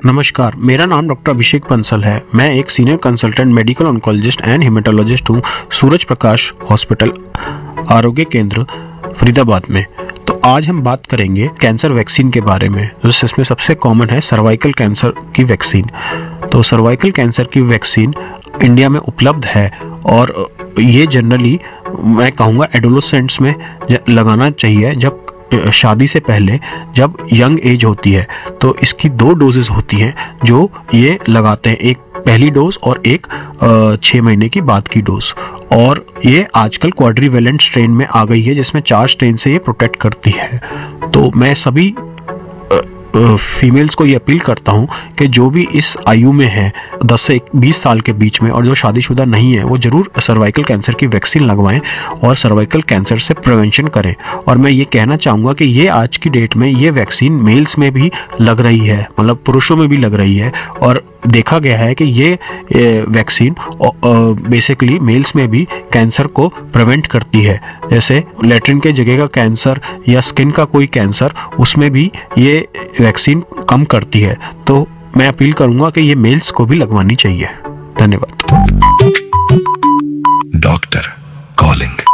नमस्कार, मेरा नाम डॉक्टर अभिषेक बंसल है। मैं एक senior consultant medical oncologist and haematologist हूँ सूरज प्रकाश हॉस्पिटल आरोग्य केंद्र फरीदाबाद में। तो आज हम बात करेंगे कैंसर वैक्सीन के बारे में, जिसमें सबसे कॉमन है सर्वाइकल कैंसर की वैक्सीन। तो सर्वाइकल कैंसर की वैक्सीन इंडिया में उपलब्ध है और ये जनरली मैं कहूँगा एडोलेसेंट्स में लगाना चाहिए, जब शादी से पहले, जब यंग एज होती है। तो इसकी 2 डोजेस होती हैं जो ये लगाते हैं, एक पहली डोज और एक 6 महीने की बाद की डोज। और ये आजकल क्वाड्रीवेलेंट स्ट्रेन में आ गई है, जिसमें 4 स्ट्रेन से ये प्रोटेक्ट करती है। तो मैं सभी फीमेल्स को ये अपील करता हूँ कि जो भी इस आयु में है 10 से 20 साल के बीच में और जो शादीशुदा नहीं है, वो जरूर सर्वाइकल कैंसर की वैक्सीन लगवाएं और सर्वाइकल कैंसर से प्रिवेंशन करें। और मैं ये कहना चाहूँगा कि ये आज की डेट में ये वैक्सीन मेल्स में भी लग रही है, मतलब पुरुषों में भी लग रही है। और देखा गया है कि ये वैक्सीन बेसिकली मेल्स में भी कैंसर को प्रिवेंट करती है, जैसे लैट्रिन के जगह का कैंसर या स्किन का कोई कैंसर, उसमें भी ये वैक्सीन कम करती है। तो मैं अपील करूंगा कि ये मेल्स को भी लगवानी चाहिए। धन्यवाद। Doctor calling.